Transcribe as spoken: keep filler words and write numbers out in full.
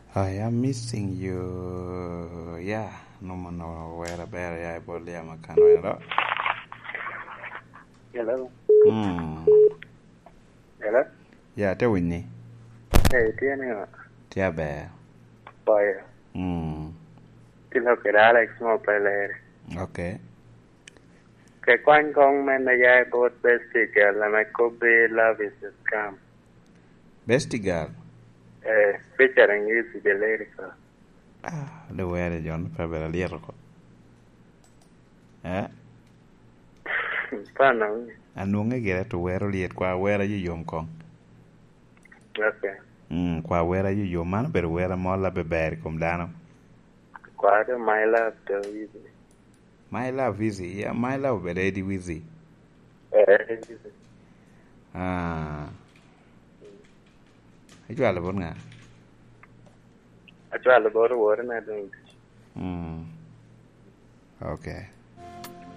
I am missing you. Yeah, no man know where bear I body am a can. Hello. Hmm. Hello. Yeah, te winnie. Hey, tiene Tia bear. boy. Hmm. Ti lo que Alex mo pele. Okay. Que quan con men ya bot basic la me could love is a scam. Bestie girl. Eh, featuring you the lyrical. Ah, the way the John Pebble lyrical. Eh? Pana. Anunge get to wear liet qua where you yom kong. Okay. Hmm, qua where you yom man, but where a mola bear come down. Quite my love to you. My love easy. Yeah, my love be ready with thee. Eh, Ah. Itu ala bon nga. I try to go to water and I don't. Hmm. Okay.